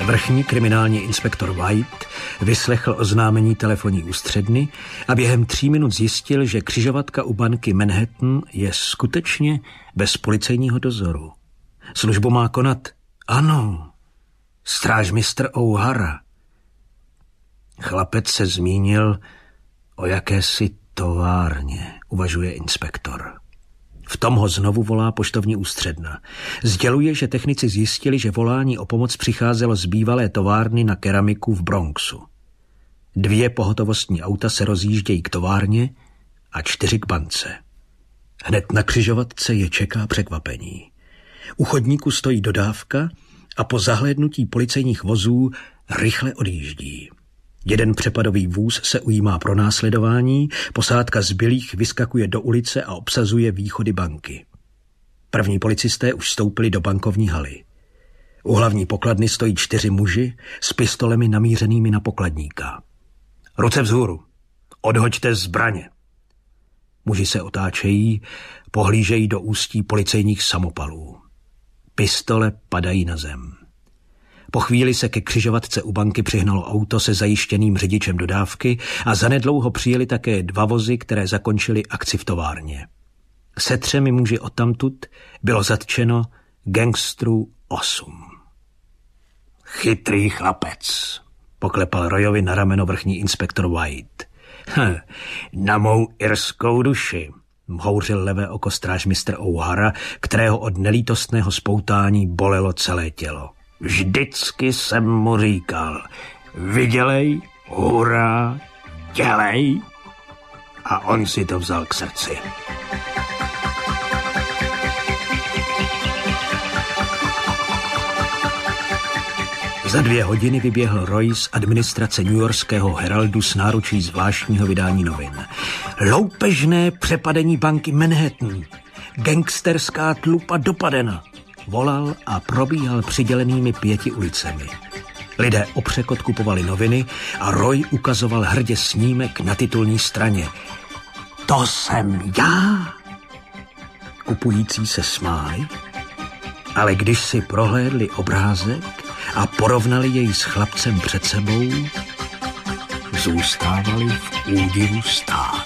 Vrchní kriminální inspektor White vyslechl oznámení telefonní ústředny a během 3 minut zjistil, že křižovatka u banky Manhattan je skutečně bez policejního dozoru. Službu má konat, ano, strážmistr O'Hara. Chlapec se zmínil o jakési továrně, uvažuje inspektor. V tom ho znovu volá poštovní ústředna. Sděluje, že technici zjistili, že volání o pomoc přicházelo z bývalé továrny na keramiku v Bronxu. 2 pohotovostní auta se rozjíždějí k továrně a 4 k bance. Hned na křižovatce je čeká překvapení. U chodníku stojí dodávka a po zahlédnutí policejních vozů rychle odjíždí. Jeden přepadový vůz se ujímá pronásledování, posádka zbylých vyskakuje do ulice a obsazuje východy banky. První policisté už vstoupili do bankovní haly. U hlavní pokladny stojí 4 muži s pistolemi namířenými na pokladníka. Ruce vzhůru, odhoďte zbraně. Muži se otáčejí, pohlížejí do ústí policejních samopalů. Pistole padají na zem. Po chvíli se ke křižovatce u banky přihnalo auto se zajištěným řidičem dodávky a zanedlouho přijeli také 2 vozy, které zakončily akci v továrně. Se 3 muži odtamtud bylo zatčeno gangstrů 8. Chytrý chlapec, poklepal Royovi na rameno vrchní inspektor White. Na mou irskou duši, mhouřil levé oko strážmistr O'Hara, kterého od nelítostného spoutání bolelo celé tělo. Vždycky jsem mu říkal, vydělej, hurá, dělej. A on si to vzal k srdci. Za 2 hodiny vyběhl Roy z administrace newyorského Heraldu s náručí zvláštního vydání novin. Loupežné přepadení banky Manhattan. Gangsterská tlupa dopadena. Volal a probíhal přidělenými 5 ulicemi. Lidé opřekot kupovali noviny a Roy ukazoval hrdě snímek na titulní straně. To jsem já! Kupující se smáli, ale když si prohlédli obrázek a porovnali jej s chlapcem před sebou, zůstávali v údivu stát.